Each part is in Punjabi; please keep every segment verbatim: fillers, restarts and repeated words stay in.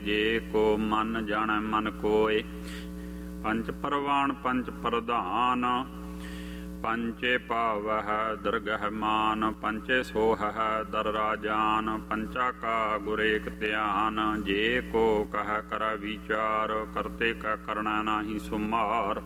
ਜੇ ਕੋ ਮਨ ਜਾਣੈ ਮਨ ਕੋਇ। ਪੰਚ ਪਰਵਾਣ ਪੰਚ ਪ੍ਰਧਾਨ ਪੰਚੇ ਪਾਵਹਿ ਦਰਗਹਿ ਮਾਨ। ਪੰਚੇ ਸੋਹਹਿ ਦਰ ਰਾਜਾਨ ਪੰਚਾ ਕਾ ਗੁਰ ਏਕ ਧਿਆਨ। ਜੇ ਕੋ ਕਹਿ ਕਰੈ ਵਿਚਾਰ ਕਰਤੇ ਕਾ ਕਰਣਾ ਨਾਹੀ ਸੁਮਾਰ।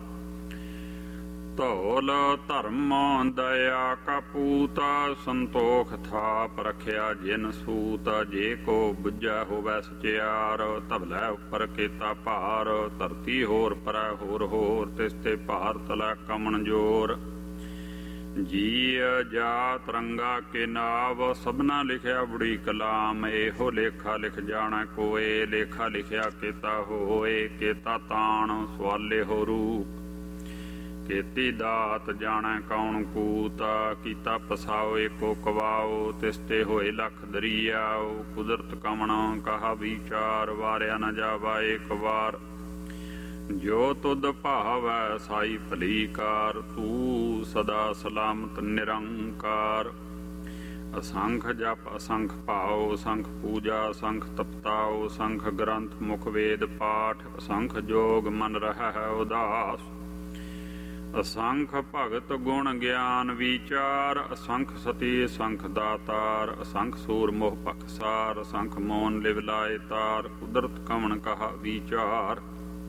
ਧੌਲ ਧਰਮ ਦਇਆ ਕਪੂਤ ਸੰਤੋਖ ਥਾਪ ਰਖਿਆ ਜਿਨ ਸੂਤ। ਜੇ ਕੋ ਬੁੱਝੈ ਹੋਵੈ ਸਚਿਆਰ ਧਵਲੇ ਉੱਪਰ ਕੀਤਾ ਭਾਰ। ਧਰਤੀ ਹੋਰ ਪਰੈ ਹੋਰ ਹੋਰ ਤਿਸ ਤੇ ਭਾਰ ਤਲੈ ਕਮਣ ਜੋਰ। ਜੀ ਜਾਤ ਰੰਗਾ ਕੇ ਨਾਵ ਸਭਨਾ ਲਿਖਿਆ ਬੜੀ ਕਲਾਮ। ਇਹੋ ਲੇਖਾ ਲਿਖ ਜਾਣੈ ਕੋਏ ਲੇਖਾ ਲਿਖਿਆ ਕੀਤਾ ਹੋਏ। ਕੀਤਾ ਤਾਣ ਸਵਾਲੇ ਹੋ ਰੂਪ ਕੀਤੀ ਦਾਤ ਜਾਣੈ ਕੌਣ ਕੂਤ। ਕੀਤਾ ਪਸਾਓ ਏਕੋ ਕਵਾਓ ਤਿਸ ਤੇ ਹੋਏ ਲੱਖ ਦਰੀਆਓ। ਕੁਦਰਤ ਕਮਣ ਕਹਾ ਵਿਚਾਰ ਵਾਰਿਆ ਨ ਜਾਵਾ ਏਕ ਵਾਰ। ਜੋ ਤੁਧ ਭਾਵੈ ਸਾਈ ਭਲੀ ਕਾਰ ਤੂੰ ਸਦਾ ਸਲਾਮਤ ਨਿਰੰਕਾਰ। ਅਸੰਖ ਜਪ ਅਸੰਖ ਭਾਉ ਅਸੰਖ ਪੂਜਾ ਅਸੰਖ ਤਪਤਾਉ। ਅਸੰਖ ਗ੍ਰੰਥ ਮੁਖ ਵੇਦ ਪਾਠ ਅਸੰਖ ਜੋਗ ਮਨ ਰਹਿ ਉਦਾਸ। ਅਸੰਖ ਭਗਤ ਗੁਣ ਗਿਆਨ ਵਿਚਾਰ। ਅਸੰਖ ਸਤੀ ਅਸੰਖ ਦਾਤਾਰ। ਅਸੰਖ ਸੂਰ ਮੋਹ ਪਖਸਾਰ ਅਸੰਖ ਮੋਨ ਲਿਵ ਲਾਏ ਤਾਰ। ਕੁਦਰਤ ਕਮਣ ਕਹਾ ਵਿਚਾਰ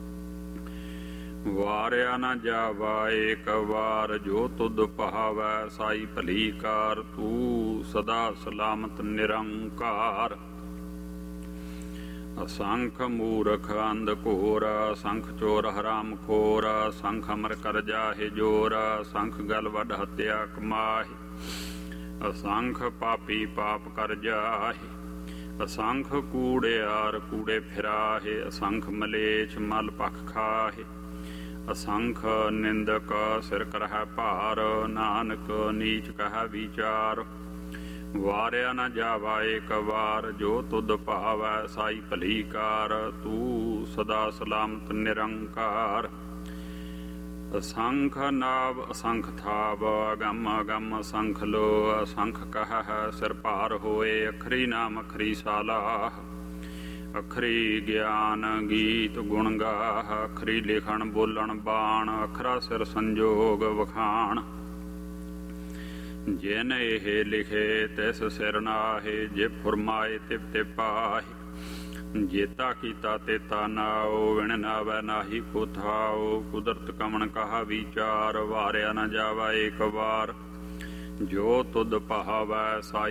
ਵਾਰਿਆ ਨ ਜਾਵਾ ਏਕ ਵਾਰ। ਜੋ ਤੁਧ ਭਾਵੈ ਸਾਈ ਭਲੀ ਕਾਰ ਤੂੰ ਸਦਾ ਸਲਾਮਤ ਨਿਰੰਕਾਰ। ਅਸੰਖ ਮੂਰਖ ਅੰਧ ਘੋਰ ਅਸੰਖ ਚੋਰ ਹਰਾਮ ਖੋਰ। ਅਸੰਖ ਅਮਰ ਕਰ ਜਾਹੇ ਜੋਰ ਅਸੰਖ ਗਲ ਵੱਡ ਹੱਤਿਆ ਕਮਾਹੇ। ਅਸੰਖ ਪਾਪੀ ਪਾਪ ਕਰ ਜਾਹੇ। ਅਸੰਖ ਕੂੜਿਆਰ ਕੂੜੇ ਫਿਰਾਹੇ। ਅਸੰਖ ਮਲੇਛ ਮਲ ਪਖ ਖਾਹੇ। ਅਸੰਖ ਨਿੰਦਕ ਸਿਰ ਕਰਹਿ ਭਾਰ। ਨਾਨਕ ਨੀਚ ਕਹਿ ਵਿਚਾਰ ਵਾਰਿਆ ਨ ਜਾਵਾ ਏਕ ਵਾਰ। ਜੋ ਤੁਧ ਭਾਵੈ ਸਾਈ ਭਲੀ ਕਾਰ ਤੂੰ ਸਦਾ ਸਲਾਮਤ ਨਿਰੰਕਾਰ। ਅਸੰਖ ਨਾਵ ਅਸੰਖ ਥਾਵ ਅਗੰਮ ਅਗੰਮ ਅਸੰਖ ਲੋ। ਅਸੰਖ ਕਹਿ ਸਿਰ ਭਾਰ ਹੋਏ ਅਖਰੀ ਨਾਮ ਅਖਰੀ ਸਾਲਾਹ। ਅਖਰੀ ਗਿਆਨ ਗੀਤ ਗੁਣ ਗਾਹ। ਅਖਰੀ ਲਿਖਣ ਬੋਲਣ ਬਾਣ ਅਖਰਾ ਸਿਰ ਸੰਜੋਗ ਵਖਾਣ। ਜਿਨ ਇਹ ਲਿਖੇ ਤਿਸ ਸਿਰ ਨਾਹੇ। ਜੇ ਫੁਰਮਾਏ ਤਿਵ ਤੇ ਪਾਹੇ। ਜੇਤਾ ਕੀਤਾ ਤੇਤਾ ਨਾਓ ਵਿਣ ਨਾਵੈ ਨਾਹੀ ਕੋ ਥਾਓ। ਕੁਦਰਤ ਕਮਣ ਕਹਾ ਵਿਚਾਰ ਵਾਰਿਆ ਨ ਜਾਵਾ ਏਕ ਵਾਰ। ਜੋ ਤੁਧ ਭਾਵੈ ਸਾਈ